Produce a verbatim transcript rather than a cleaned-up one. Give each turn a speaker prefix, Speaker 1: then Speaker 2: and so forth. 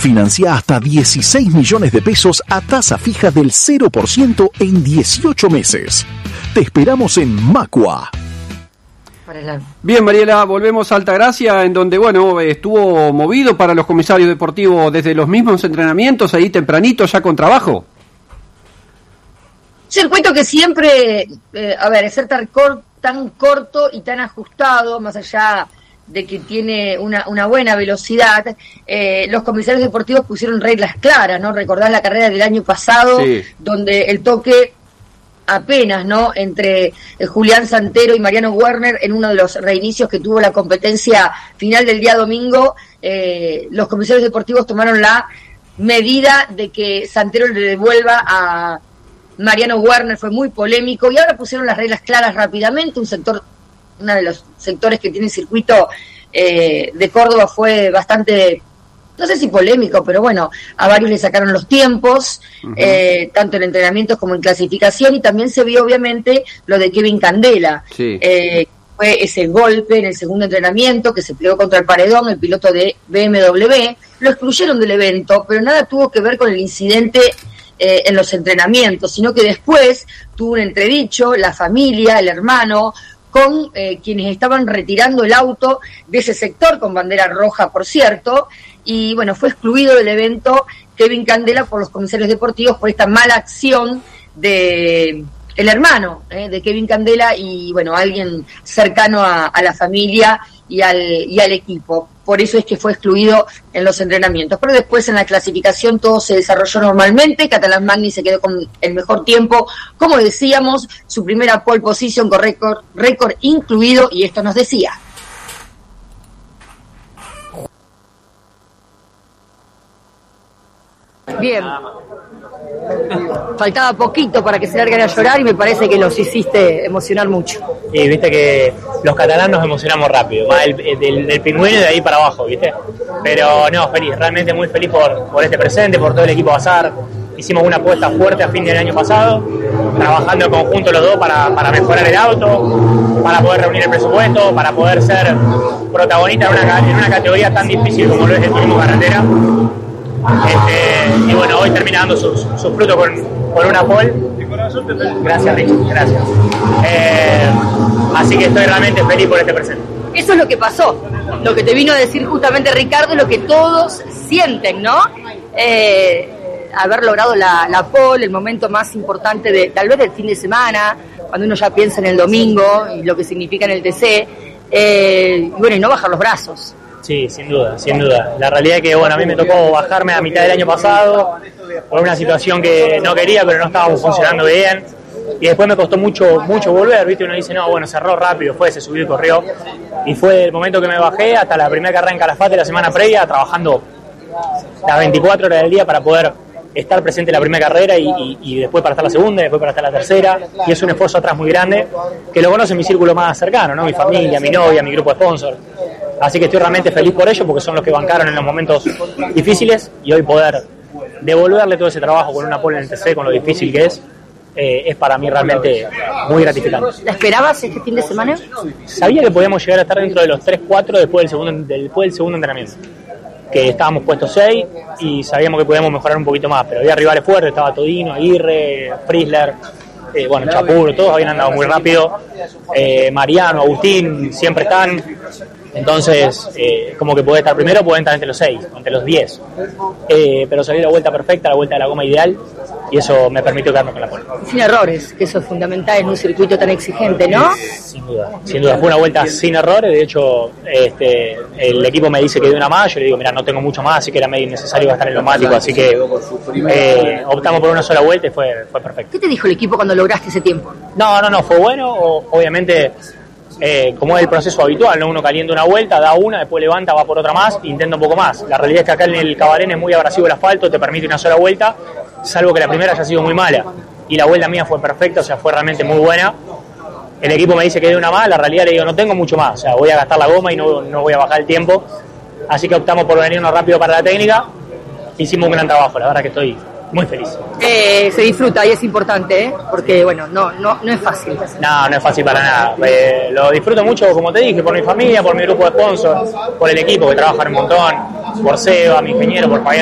Speaker 1: Financia hasta dieciséis millones de pesos a tasa fija del cero por ciento en dieciocho meses. Te esperamos en Macua.
Speaker 2: Bien, Mariela, volvemos a Altagracia, en donde, bueno, estuvo movido para los comisarios deportivos desde los mismos entrenamientos, ahí tempranito, ya con trabajo.
Speaker 3: Circuito que siempre, eh, a ver, es ser tan, cor, tan corto y tan ajustado, más allá de que tiene una, una buena velocidad, eh, los comisarios deportivos pusieron reglas claras, ¿no? Recordás la carrera del año pasado, sí, donde el toque apenas, ¿no? Entre eh, Julián Santero y Mariano Werner, en uno de los reinicios que tuvo la competencia final del día domingo, eh, los comisarios deportivos tomaron la medida de que Santero le devuelva a Mariano Werner, fue muy polémico, y ahora pusieron las reglas claras rápidamente. Un sector, uno de los sectores que tiene el circuito eh, de Córdoba fue bastante, no sé si polémico, pero bueno, a varios le sacaron los tiempos, uh-huh. eh, tanto en entrenamientos como en clasificación, y también se vio obviamente lo de Kevin Candela, sí. eh, fue ese golpe en el segundo entrenamiento que se pegó contra el paredón, el piloto de B M W, lo excluyeron del evento, pero nada tuvo que ver con el incidente eh, en los entrenamientos, sino que después tuvo un entredicho, la familia, el hermano, con eh, quienes estaban retirando el auto de ese sector, con bandera roja, por cierto, y bueno, fue excluido del evento Kevin Candela por los comisarios deportivos por esta mala acción de el hermano eh, de Kevin Candela y bueno, alguien cercano a, a la familia y al, y al equipo. Por eso es que fue excluido en los entrenamientos. Pero después en la clasificación todo se desarrolló normalmente. Catalán Magni se quedó con el mejor tiempo, como decíamos, su primera pole position con récord, récord incluido, y esto nos decía. Bien, faltaba poquito para que se larguen a llorar y me parece que los hiciste emocionar mucho.
Speaker 4: Y viste que los catalanes nos emocionamos rápido, más el, del, del pingüino y de ahí para abajo, viste. Pero no, feliz, realmente muy feliz por, por este presente, por todo el equipo Bazar. Hicimos una apuesta fuerte a fin del año pasado, trabajando en conjunto los dos para, para mejorar el auto, para poder reunir el presupuesto, para poder ser protagonista en una, en una categoría tan difícil como lo es el turismo carretera. Este, y bueno, hoy termina dando sus su frutos con, con una pole. Gracias, Rich, gracias. Eh, así que estoy realmente feliz por este presente.
Speaker 3: Eso es lo que pasó, lo que te vino a decir justamente Ricardo, lo que todos sienten, ¿no? Eh, haber logrado la, la pole, el momento más importante de tal vez del fin de semana, cuando uno ya piensa en el domingo y lo que significa en el T C, eh, y bueno, y no bajar los brazos.
Speaker 4: Sí, sin duda, sin duda. La realidad es que, bueno, a mí me tocó bajarme a mitad del año pasado por una situación que no quería, pero no estábamos funcionando bien. Y después me costó mucho mucho volver, ¿viste? Uno dice, no, bueno, cerró rápido, fue, se subió y corrió. Y fue el momento que me bajé hasta la primera carrera en Calafate la semana previa, trabajando las veinticuatro horas del día para poder estar presente en la primera carrera y, y, y después para estar la segunda, y después para estar la tercera. Y es un esfuerzo atrás muy grande, que lo conoce mi círculo más cercano, ¿no? Mi familia, mi novia, mi grupo de sponsors. Así que estoy realmente feliz por ello, porque son los que bancaron en los momentos difíciles, y hoy poder devolverle todo ese trabajo con una pole en el T C, con lo difícil que es, eh, es para mí realmente muy gratificante.
Speaker 3: ¿La esperabas este fin de semana?
Speaker 4: Sabía que podíamos llegar a estar dentro de los tres cuatro después del segundo, después del segundo entrenamiento, que estábamos puestos seis y sabíamos que podíamos mejorar un poquito más, pero había rivales fuertes, estaba Todino, Aguirre, Frizzler, eh, bueno, Chapur, todos habían andado muy rápido, eh, Mariano, Agustín, siempre están. Entonces, eh, como que puede estar primero, puede estar entre los seis, entre los diez. Eh, pero salió la vuelta perfecta, la vuelta de la goma ideal, y eso me permitió quedarme con la pole.
Speaker 3: Sin errores, que eso es fundamental en un circuito tan exigente, ¿no?
Speaker 4: Sin duda, sin duda. Fue una vuelta sin errores. De hecho, este, el equipo me dice que de una más. Yo le digo, mira, no tengo mucho más, así que era medio innecesario gastar en neumático. Así que eh, optamos por una sola vuelta y fue, fue perfecto.
Speaker 3: ¿Qué te dijo el equipo cuando lograste ese tiempo?
Speaker 4: No, no, no, fue bueno. O, obviamente... Eh, como es el proceso habitual, ¿no? Uno calienta una vuelta, da una, después levanta, va por otra más e intenta un poco más. La realidad es que acá en el Cabarén es muy abrasivo el asfalto, te permite una sola vuelta, salvo que la primera haya sido muy mala. Y la vuelta mía fue perfecta, o sea, fue realmente muy buena. El equipo me dice que dé una más, la realidad le digo, no tengo mucho más, o sea, voy a gastar la goma y no, no voy a bajar el tiempo. Así que optamos por venirnos rápido para la técnica. Hicimos un gran trabajo, la verdad que estoy muy feliz.
Speaker 3: Eh, se disfruta y es importante, ¿eh? Porque bueno, no, no, no es fácil.
Speaker 4: No, no es fácil para nada. Eh, lo disfruto mucho, como te dije, por mi familia, por mi grupo de sponsors, por el equipo que trabajan un montón, por Seba, mi ingeniero, por Fabián.